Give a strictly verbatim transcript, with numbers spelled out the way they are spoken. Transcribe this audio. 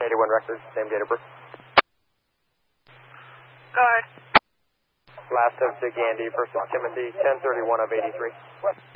eighty-one records, same date of birth. Go ahead. Last of Dick Andy, first of Timothy, ten thirty-one of eighty-three.